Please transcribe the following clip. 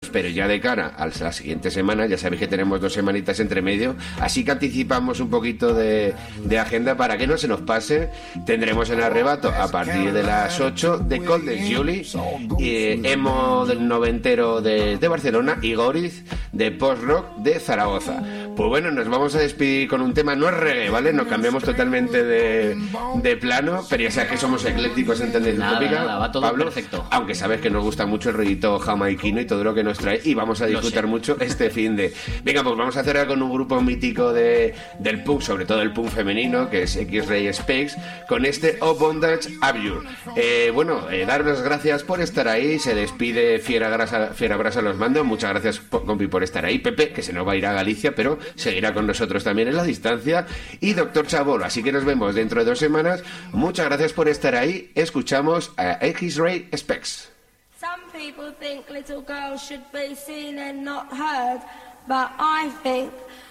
pero ya de cara a la siguiente semana, ya sabéis que tenemos 2 semanitas entre medio, así que anticipamos un poquito de agenda para que no se nos pase. Tendremos en Arrebato a partir de las 8 de Cold as Julie, emo del noventero de Barcelona y Goriz de post-rock de Zaragoza. Pues bueno, nos vamos a despedir con un tema, no es reggae, ¿vale? Nos cambiamos totalmente de plano, pero ya sabes que somos eclécticos en tendencia tópica, va todo Pablo, perfecto. aunque sabes que nos gusta mucho el rollito jamaiquino y todo lo que nos trae, y vamos a disfrutar mucho este fin de... Venga, pues vamos a cerrar con un grupo mítico del punk, sobre todo el punk femenino, que es X-Ray Speaks, con este O Bondage Abjure. Daros las gracias por estar ahí. Se despide Fiera Brasa los mando. Muchas gracias, compi, por estar ahí. Pepe, que se nos va a ir a Galicia, pero seguirá con nosotros también en la distancia. Y Doctor Chabolo, así que nos vemos dentro de 2 semanas. Muchas gracias por estar ahí. Escuchamos a X-Ray Specs. Some people think little girls should be seen and not heard, but I think